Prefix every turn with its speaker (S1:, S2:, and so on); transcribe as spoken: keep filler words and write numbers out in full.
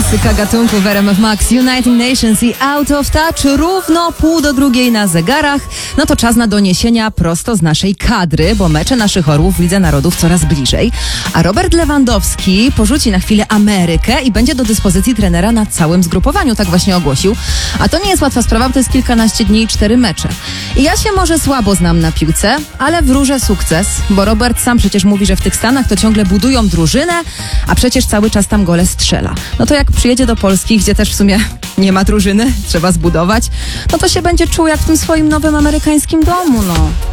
S1: Klasyka gatunku w R M F Max, United Nations i Out of Touch, równo pół do drugiej na zegarach. No to czas na doniesienia prosto z naszej kadry, bo mecze naszych orłów w Lidze Narodów coraz bliżej. A Robert Lewandowski porzuci na chwilę Amerykę i będzie do dyspozycji trenera na całym zgrupowaniu, tak właśnie ogłosił. A to nie jest łatwa sprawa, bo to jest kilkanaście dni i cztery mecze. I ja się może słabo znam na piłce, ale wróżę sukces, bo Robert sam przecież mówi, że w tych Stanach to ciągle budują drużynę, a przecież cały czas tam gole strzela. No to jak przyjedzie do Polski, gdzie też w sumie nie ma drużyny, trzeba zbudować, no to się będzie czuł jak w tym swoim nowym amerykańskim domu, no.